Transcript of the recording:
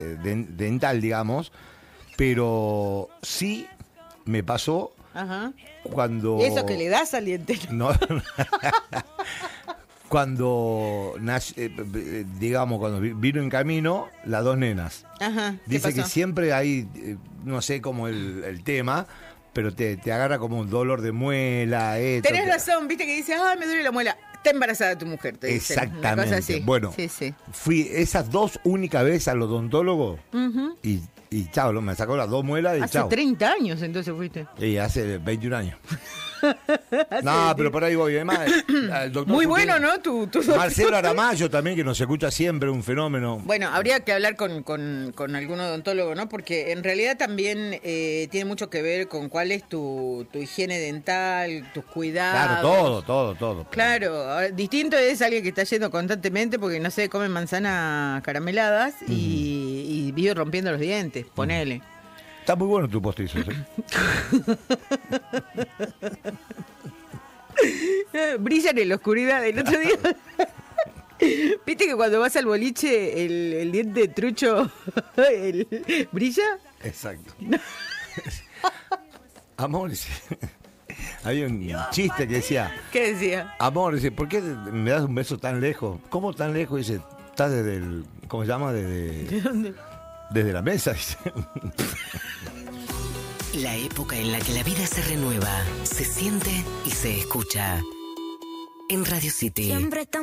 dental, digamos, pero sí me pasó Ajá. cuando... Eso que le das al diente. No, cuando, digamos, cuando vino en camino las dos nenas. Ajá. ¿Qué Dice pasó? que siempre hay, no sé cómo el tema, pero te agarra como un dolor de muela. Tenés razón, viste que dice, me duele la muela. Está embarazada tu mujer, te dicen. Una cosa Exactamente. así. Bueno, Sí. fui esas dos únicas veces al odontólogo y chao, me sacó las dos muelas y Hace chao. 30 años entonces fuiste. Y hace 21 años. No, pero por ahí voy. Además, el doctor Muy Futuro- bueno, ¿no? Tu Marcelo Aramayo también, que nos escucha siempre, un fenómeno. Bueno, habría que hablar con algún odontólogo, ¿no? Porque en realidad también tiene mucho que ver con cuál es tu higiene dental, tus cuidados. Claro, todo. Claro, ahora, distinto es alguien que está yendo constantemente porque, no sé, come manzanas carameladas y vive rompiendo los dientes, ponele. Está muy bueno tu postizo. ¿Sí? Brillan en la oscuridad. El otro día... ¿Viste que cuando vas al boliche el diente trucho brilla? Exacto. Amor, había un chiste que decía, ¿Qué decía? amor, dice, ¿por qué me das un beso tan lejos? ¿Cómo tan lejos? Dice, estás desde el, ¿cómo se llama? ¿De dónde? Desde la mesa, dice. La época en la que la vida se renueva, se siente y se escucha. En Radio City. Siempre